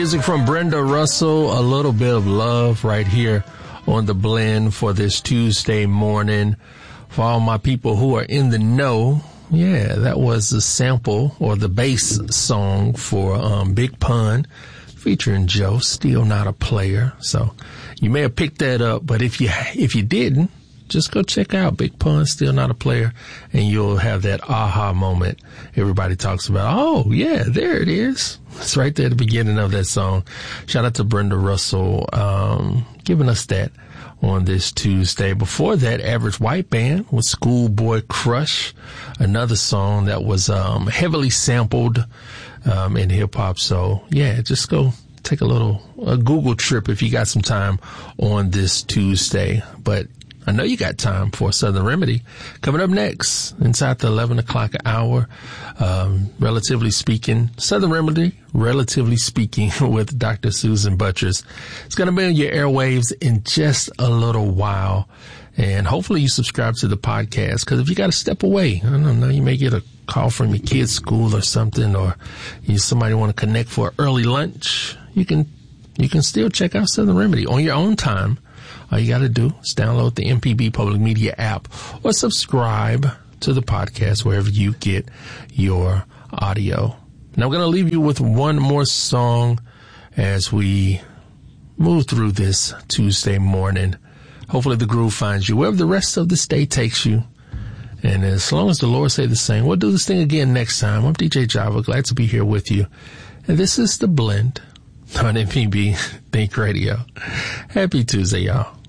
music from Brenda Russell, a little bit of love right here on The Blend for this Tuesday morning. For all my people who are in the know, yeah, that was the sample or the bass song for Big Pun featuring Joe, Still Not a Player. So you may have picked that up, but if you didn't, just go check out Big Pun, Still Not a Player, and you'll have that aha moment everybody talks about. Oh, yeah, there it is. It's right there at the beginning of that song. Shout out to Brenda Russell giving us that on this Tuesday. Before that, Average White Band with Schoolboy Crush, another song that was heavily sampled in hip-hop. So, yeah, just go take a Google trip if you got some time on this Tuesday. But I know you got time for Southern Remedy. Coming up next, inside the 11 o'clock hour, Relatively Speaking, Southern Remedy, Relatively Speaking with Dr. Susan Buttress. It's going to be on your airwaves in just a little while. And hopefully you subscribe to the podcast, because if you got to step away, I don't know, you may get a call from your kid's school or something, or somebody want to connect for an early lunch, you can still check out Southern Remedy on your own time. All you got to do is download the MPB Public Media app or subscribe to the podcast wherever you get your audio. Now I'm going to leave you with one more song as we move through this Tuesday morning. Hopefully the groove finds you wherever the rest of this day takes you. And as long as the Lord say the same, we'll do this thing again next time. I'm DJ Java, glad to be here with you. And this is The Blend on MPB Think Radio. Happy Tuesday, y'all.